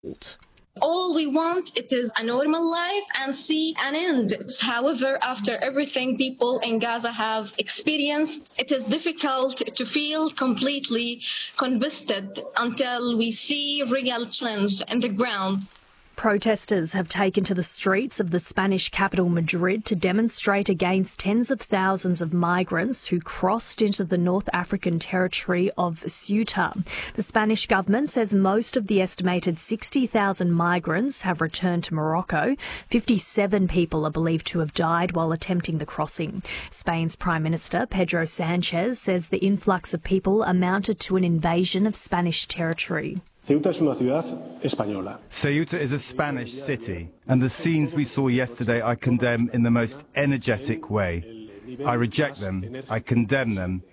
All we want it is a normal life and see an end. However, after everything people in Gaza have experienced, it is difficult to feel completely convinced until we see real change in the ground. Protesters have taken to the streets of the Spanish capital Madrid to demonstrate against tens of thousands of migrants who crossed into the North African territory of Ceuta. The Spanish government says most of the estimated 60,000 migrants have returned to Morocco. 57 people are believed to have died while attempting the crossing. Spain's Prime Minister Pedro Sanchez says the influx of people amounted to an invasion of Spanish territory. Ceuta is a Spanish city, and the scenes we saw yesterday I condemn in the most energetic way. I reject them, I condemn them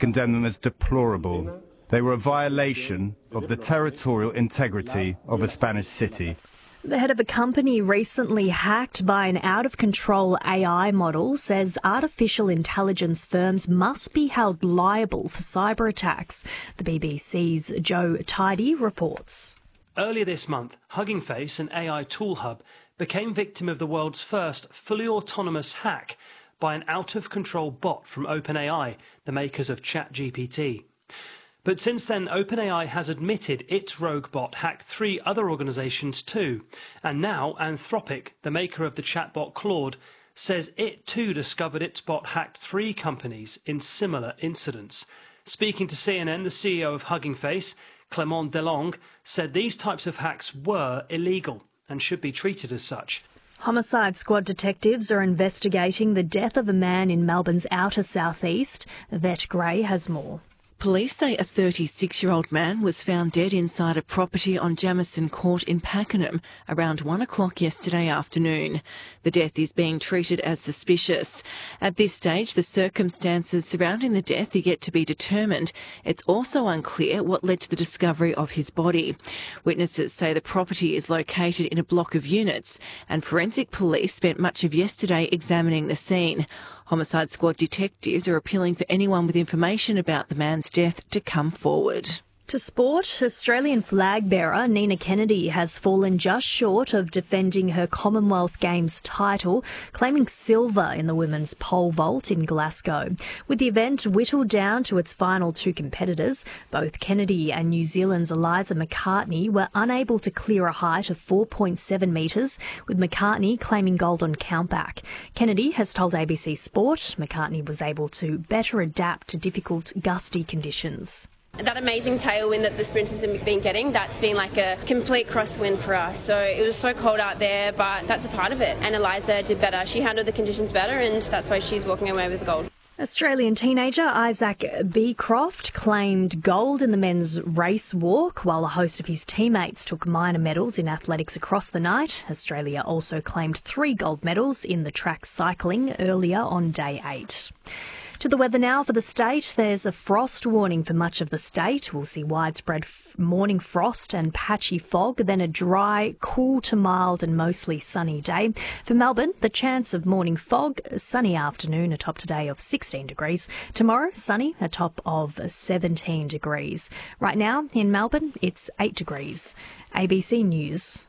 as deplorable. They were a violation of the territorial integrity of a Spanish city. The head of a company recently hacked by an out-of-control AI model says artificial intelligence firms must be held liable for cyber attacks. The BBC's Joe Tidy reports. Earlier this month, Hugging Face, an AI tool hub, became victim of the world's first fully autonomous hack by an out-of-control bot from OpenAI, the makers of ChatGPT. But since then, OpenAI has admitted its rogue bot hacked 3 other organisations too. And now Anthropic, the maker of the chatbot Claude, says it too discovered its bot hacked 3 companies in similar incidents. Speaking to CNN, the CEO of Hugging Face, Clément Delong, said these types of hacks were illegal and should be treated as such. Homicide Squad detectives are investigating the death of a man in Melbourne's outer southeast. Yvette Gray has more. Police say a 36-year-old man was found dead inside a property on Jamison Court in Pakenham around 1 o'clock yesterday afternoon. The death is being treated as suspicious. At this stage, the circumstances surrounding the death are yet to be determined. It's also unclear what led to the discovery of his body. Witnesses say the property is located in a block of units, and forensic police spent much of yesterday examining the scene. Homicide Squad detectives are appealing for anyone with information about the man's death to come forward. To sport, Australian flag bearer Nina Kennedy has fallen just short of defending her Commonwealth Games title, claiming silver in the women's pole vault in Glasgow. With the event whittled down to its final 2 competitors, both Kennedy and New Zealand's Eliza McCartney were unable to clear a height of 4.7 metres, with McCartney claiming gold on countback. Kennedy has told ABC Sport McCartney was able to better adapt to difficult gusty conditions. That amazing tailwind that the sprinters have been getting, that's been like a complete crosswind for us. So it was so cold out there, but that's a part of it. And Eliza did better. She handled the conditions better, and that's why she's walking away with the gold. Australian teenager Isaac Beecroft claimed gold in the men's race walk, while a host of his teammates took minor medals in athletics across the night. Australia also claimed 3 gold medals in the track cycling earlier on day 8. To the weather now for the state. There's a frost warning for much of the state. We'll see widespread morning frost and patchy fog, then a dry, cool to mild and mostly sunny day. For Melbourne, the chance of morning fog, sunny afternoon, a top today of 16 degrees. Tomorrow, sunny, a top of 17 degrees. Right now in Melbourne, it's 8 degrees. ABC News.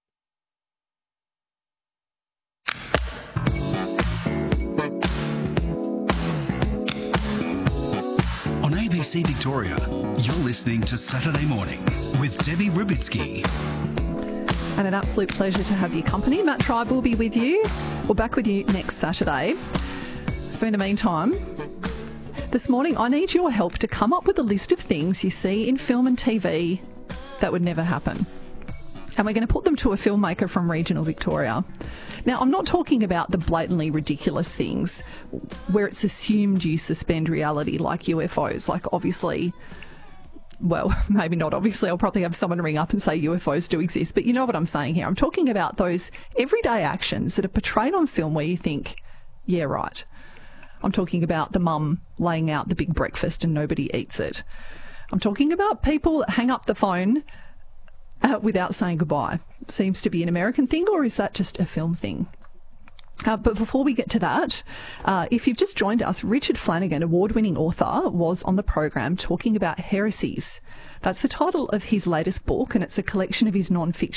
ABC Victoria, you're listening to Saturday Morning with Debbie Rubitsky. And an absolute pleasure to have your company. Matt Tribe will be with you. We're back with you next Saturday. So in the meantime, this morning I need your help to come up with a list of things you see in film and TV that would never happen. And we're going to put them to a filmmaker from regional Victoria. Now, I'm not talking about the blatantly ridiculous things where it's assumed you suspend reality, like UFOs. Like, obviously, well, maybe not obviously, I'll probably have someone ring up and say UFOs do exist, but you know what I'm saying here. I'm talking about those everyday actions that are portrayed on film where you think, yeah, right. I'm talking about the mum laying out the big breakfast and nobody eats it. I'm talking about people that hang up the phone without saying goodbye. Seems to be an American thing, or is that just a film thing? But before we get to that, if you've just joined us, Richard Flanagan, award-winning author, was on the program talking about heresies. That's the title of his latest book, and it's a collection of his non-fiction